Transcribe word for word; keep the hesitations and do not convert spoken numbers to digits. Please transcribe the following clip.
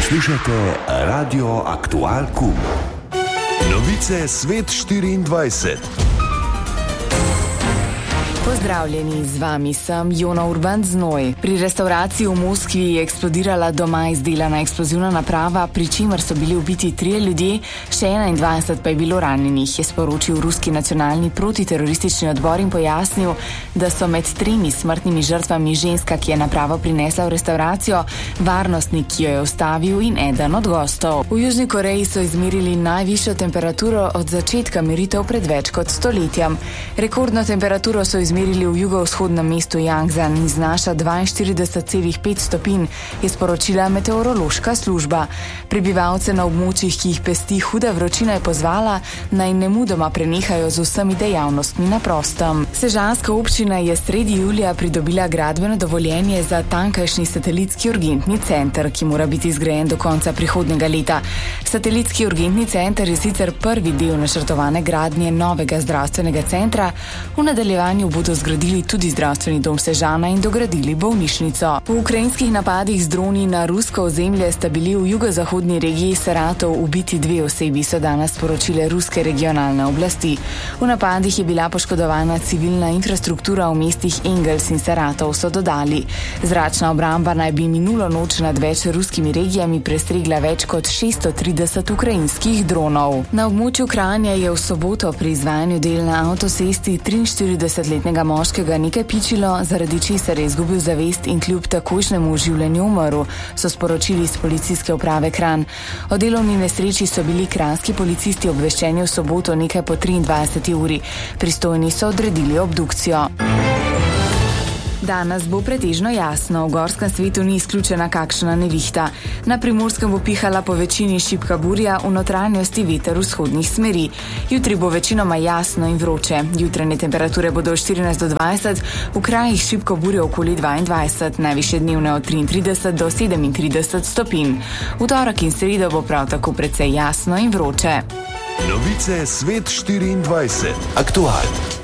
Poslušate Radio Aktual Q. Novice Svet štiriindvajset. Pozdravljeni, z vami sem Jona Urban Znoj. Pri restavraciji v Moskvi je eksplodirala doma izdelana eksplozivna naprava, pri čemer so bili ubiti trije ljudje, še enaindvajset pa je bilo ranjenih, je sporočil ruski nacionalni protiteroristični odbor in pojasnil, da so med tremi smrtnimi žrtvami ženska, ki je napravo prinesla v restauracijo, varnostnik, ki jo je ustavil, in eden od gostov. V Južni Koreji so izmerili najvišjo temperaturo od začetka meritev pred več kot stoletjem. Rekordno temperaturo so izmerili v jugovzhodnem mestu Yangzan in znaša dvainštirideset celih pet stopinj, je sporočila meteorološka služba. Prebivalce na območjih, ki jih pesti huda vročina, je pozvala, naj nemudoma prenehajo z vsemi dejavnostmi na prostem. Sežanska občina je sredi julija pridobila gradbeno dovoljenje za tamkajšnji satelitski urgentni center, ki mora biti zgrajen do konca prihodnjega leta. Satelitski urgentni center je sicer prvi del načrtovane gradnje novega zdravstvenega centra, v nadaljevanju bodo zgradili tudi zdravstveni dom Sežana in dogradili bolnišnico. V ukrajinskih napadih z droni na rusko ozemlje sta bili v jugozahodni regiji Saratov ubiti dve osebi, so danes sporočile ruske regionalne oblasti. V napadih je bila poškodovana civilna infrastruktura v mestih Engels in Saratov, so dodali. Zračna obramba naj bi minulo noč nad več ruskimi regijami prestregla več kot šeststo trideset ukrajinskih dronov. Na območju Kranja je v soboto pri izvajanju del na avtocesti triinštiridesetletnega moškega nekaj pičilo, zaradi česar je izgubil zavest in kljub takojšnjemu življenju umrl, so sporočili iz policijske uprave Kranj. O delovni nesreči so bili kranjski policisti obveščeni v soboto nekaj po triindvajseti uri. Pristojni so odredili obdukcijo. Danes bo pretežno jasno, v gorskem svetu ni izključena kakšna nevihta. Na Primorskem bo pihala po večini šibka burja, v notranjosti veter vzhodnih smeri. Jutri bo večinoma jasno in vroče. Jutranje temperature bodo od štirinajst do dvajset, v krajih šibko burje okoli dvaindvajset, najvišje dnevne od triintrideset do sedemintrideset stopinj. V torek in sredo bo prav tako precej jasno in vroče. Novice Svet štiriindvajset. Aktual.